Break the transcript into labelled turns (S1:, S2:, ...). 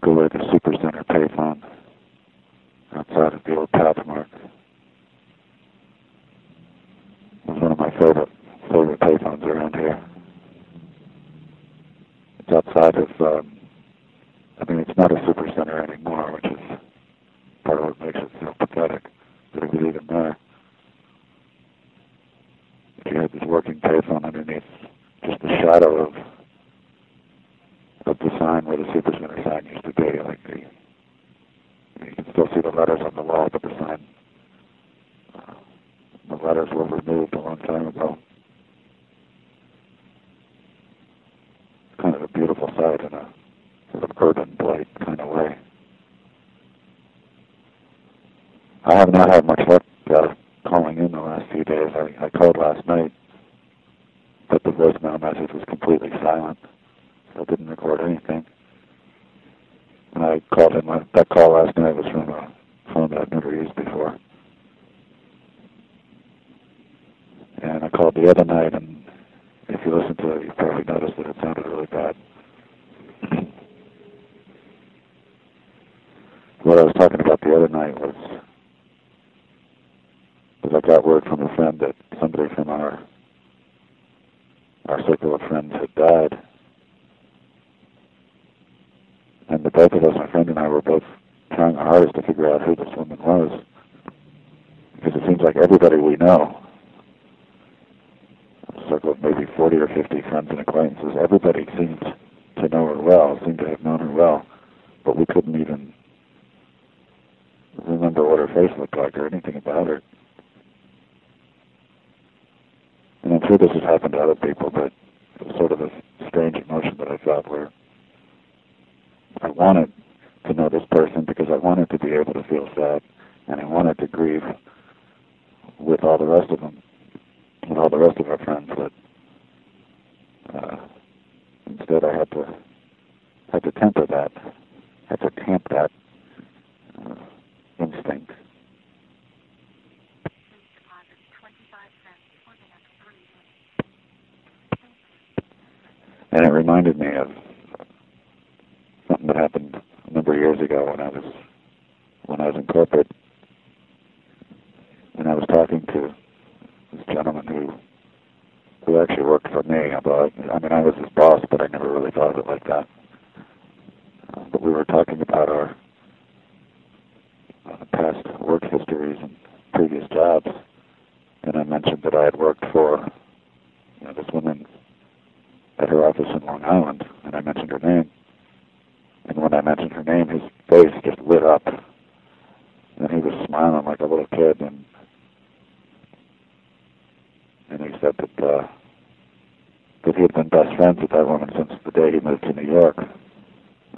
S1: took away the Supercenter payphone outside of the old Pathmark. It was one of my favorite payphones around here. It's outside of, it's not a Supercenter anymore, which is part of what makes it so pathetic, that it was even there. You had this working payphone underneath just the shadow of the sign where the Supercenter sign used to be. You can still see the letters on the wall, but the sign, the letters were removed a long time ago. It's kind of a beautiful sight in a sort of urban blight kind of way. I have not had much luck calling in the last few days. I called last night, but the voicemail message was completely silent, so I didn't record anything. And I called in, that call last night was from a phone that I've never used before. And I called the other night, and if you listen to it, you probably noticed that it sounded really bad. What I was talking about the other night was I got word from a friend that somebody from our circle of friends had died. And the both of us, my friend and I, were both trying our hardest to figure out who this woman was. Because it seems like everybody we know, a circle of maybe 40 or 50 friends and acquaintances, everybody seemed to know her well, seemed to have known her well, but we couldn't even remember what her face looked like or anything about her. And I'm sure this has happened to other people, but it was sort of a strange emotion that I felt where I wanted to know this person because I wanted to be able to feel sad, and I wanted to grieve with all the rest of them, with all the rest of our friends, but instead I had to temper that, had to tamp that instinct. And it reminded me of something that happened a number of years ago when I was in corporate, and I was talking to this gentleman who actually worked for me. I was his boss, but I never really thought of it like that. But we were talking about our past work histories and previous jobs, and I mentioned that I had worked for this woman at her office in Long Island, and I mentioned her name. And when I mentioned her name, his face just lit up, and he was smiling like a little kid, and he said that he had been best friends with that woman since the day he moved to New York.